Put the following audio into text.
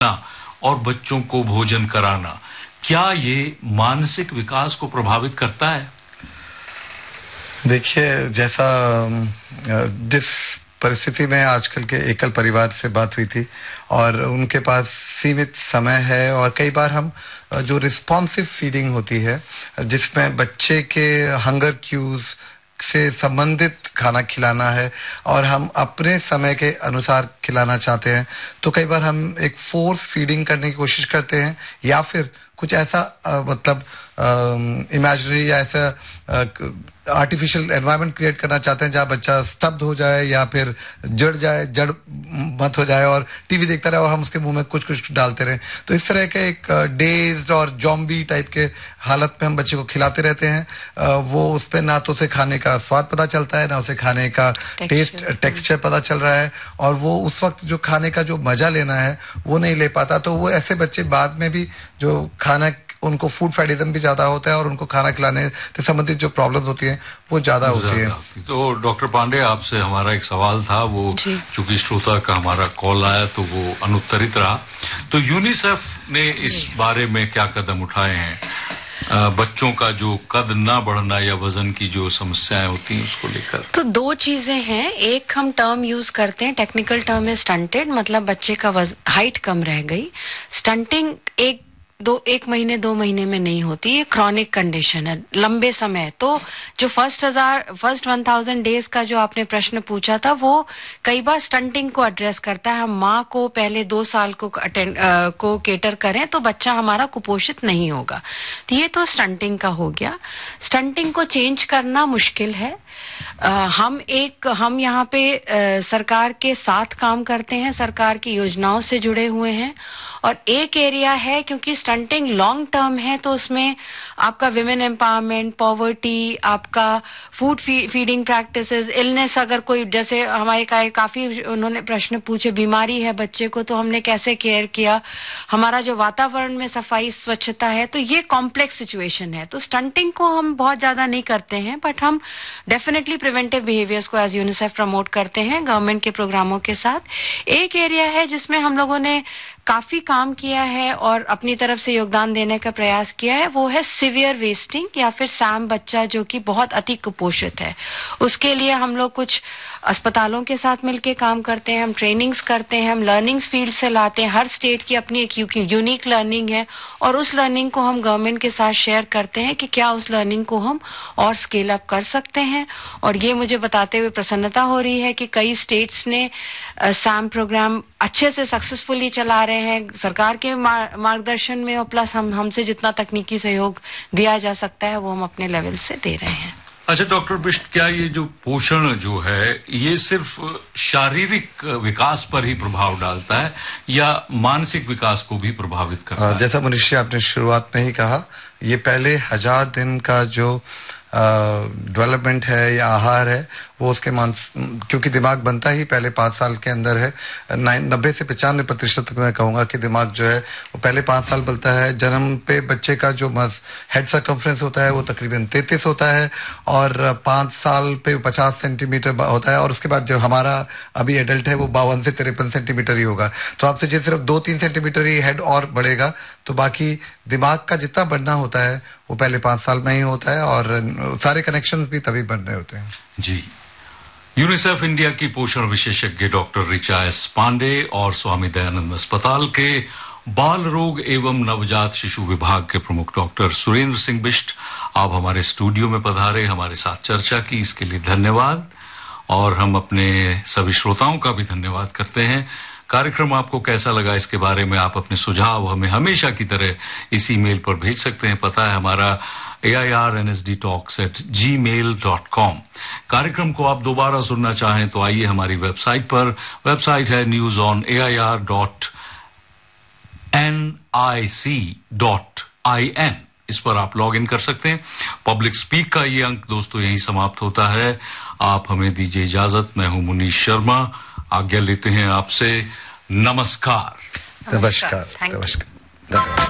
और बच्चों को भोजन कराना, क्या ये मानसिक विकास को प्रभावित करता है? देखिए, जैसा जिस परिस्थिति में आजकल के एकल परिवार से बात हुई थी और उनके पास सीमित समय है, और कई बार हम जो रिस्पॉन्सिव फीडिंग होती है जिसमें बच्चे के हंगर क्यूज से संबंधित खाना खिलाना है और हम अपने समय के अनुसार खिलाना चाहते हैं, तो कई बार हम एक फोर्स फीडिंग करने की कोशिश करते हैं या फिर कुछ ऐसा मतलब इमेजिनरी या ऐसा आर्टिफिशियल एनवायरनमेंट क्रिएट करना चाहते हैं जहां बच्चा स्तब्ध हो जाए या फिर जड़ मत हो जाए और टीवी देखता रहे और हम उसके मुंह में कुछ कुछ डालते रहे। तो इस तरह के एक डेज्ड और जॉम्बी टाइप के हालत में हम बच्चे को खिलाते रहते हैं। वो उस पर ना तो उसे खाने का स्वाद पता चलता है, ना उसे खाने का टेक्सचर पता चल रहा है, और वो उस वक्त जो खाने का जो मजा लेना है वो नहीं ले पाता। तो वो ऐसे बच्चे बाद में भी जो खाना, उनको फूड फैडिज्म भी ज्यादा होता है और उनको खाना खिलाने से संबंधित जो प्रॉब्लम्स होती हैं वो ज्यादा होती है। तो डॉक्टर पांडे, आपसे हमारा एक सवाल था, वो चूंकि श्रोता का हमारा कॉल आया तो वो अनुत्तरित रहा। तो यूनिसेफ ने इस बारे में क्या कदम उठाए हैं? बच्चों का जो कद ना बढ़ना या वजन की जो समस्याएं होती हैं उसको लेकर। तो दो चीजें हैं। एक हम टर्म यूज करते हैं, टेक्निकल टर्म है स्टंटेड, मतलब बच्चे का हाइट कम रह गई। स्टंटिंग एक महीने 2 महीने में नहीं होती, ये क्रॉनिक कंडीशन है, लंबे समय। तो जो फर्स्ट 1000 डेज का जो आपने प्रश्न पूछा था वो कई बार स्टंटिंग को एड्रेस करता है। हम माँ को पहले 2 साल को केटर करें तो बच्चा हमारा कुपोषित नहीं होगा। तो ये तो स्टंटिंग का हो गया। स्टंटिंग को चेंज करना मुश्किल है। हम यहाँ पे सरकार के साथ काम करते हैं, सरकार की योजनाओं से जुड़े हुए हैं। और एक एरिया है, क्योंकि स्टंटिंग लॉन्ग टर्म है तो उसमें आपका विमेन एम्पावरमेंट, पॉवर्टी, आपका फूड फीडिंग प्रैक्टिसेस, इलनेस, अगर कोई, जैसे हमारे काफी उन्होंने प्रश्न पूछे, बीमारी है बच्चे को तो हमने कैसे केयर किया, हमारा जो वातावरण में सफाई स्वच्छता है, तो ये कॉम्प्लेक्स सिचुएशन है। तो स्टंटिंग को हम बहुत ज्यादा नहीं करते हैं, बट हम डेफिनेटली प्रिवेंटिव बिहेवियर्स को एज यूनिसेफ प्रमोट करते हैं गवर्नमेंट के प्रोग्रामों के साथ। एक एरिया है जिसमें हम लोगों ने काफी काम किया है और अपनी तरफ से योगदान देने का प्रयास किया है, वो है सीवियर वेस्टिंग या फिर सैम बच्चा जो कि बहुत अति कुपोषित है। उसके लिए हम लोग कुछ अस्पतालों के साथ मिलकर काम करते हैं, हम ट्रेनिंग्स करते हैं, हम लर्निंग्स फील्ड से लाते हैं। हर स्टेट की अपनी एक यूनिक लर्निंग है और उस लर्निंग को हम गवर्नमेंट के साथ शेयर करते हैं कि क्या उस लर्निंग को हम और स्केल अप कर सकते हैं। और ये मुझे बताते हुए प्रसन्नता हो रही है कि कई स्टेट्स ने सैम प्रोग्राम अच्छे से सक्सेसफुली चला रहे हैं सरकार के मार्गदर्शन में, और प्लस हमसे जितना तकनीकी सहयोग दिया जा सकता है वो हम अपने लेवल से दे रहे हैं। अच्छा डॉक्टर बिष्ट, क्या ये जो पोषण जो है ये सिर्फ शारीरिक विकास पर ही प्रभाव डालता है या मानसिक विकास को भी प्रभावित करता है? जैसा मनीषी आपने शुरुआत में ही कहा, ये पहले 1000 दिन का जो डेवलपमेंट है या आहार है वो उसके क्योंकि दिमाग बनता ही पहले 5 साल के अंदर है। 90 से 95% मैं कहूंगा कि दिमाग जो है वो पहले 5 साल बनता है। जन्म पे बच्चे का जो हेड सर्कमफ्रेंस होता है वो तकरीबन 33 होता है और 5 साल पे 50 सेंटीमीटर होता है, और उसके बाद जो हमारा अभी एडल्ट है वो 52 से 53 सेंटीमीटर ही होगा। तो आप सोचिए सिर्फ 2-3 सेंटीमीटर ही हेड और बढ़ेगा, तो बाकी दिमाग का जितना बढ़ना होता है वो पहले 5 साल में ही होता है और सारे कनेक्शंस भी तभी बन रहे होते हैं। जी। यूनिसेफ इंडिया की पोषण विशेषज्ञ डॉक्टर ऋचा एस पांडे और स्वामी दयानंद अस्पताल के बाल रोग एवं नवजात शिशु विभाग के प्रमुख डॉक्टर सुरेंद्र सिंह बिष्ट, आप हमारे स्टूडियो में पधारे, हमारे साथ चर्चा की, इसके लिए धन्यवाद। और हम अपने सभी श्रोताओं का भी धन्यवाद करते हैं। कार्यक्रम आपको कैसा लगा इसके बारे में आप अपने सुझाव हमें हमेशा की तरह इस ईमेल पर भेज सकते हैं। पता है हमारा airnsdtalks@gmail.com। कार्यक्रम को आप दोबारा सुनना चाहें तो आइए हमारी वेबसाइट पर। वेबसाइट है newsonair.nic.in। इस पर आप लॉग इन कर सकते हैं। पब्लिक स्पीक का ये अंक दोस्तों यहीं समाप्त होता है। आप हमें दीजिए इजाजत। मैं हूं मुनीश शर्मा, आज्ञा लेते हैं आपसे। नमस्कार। नमस्कार।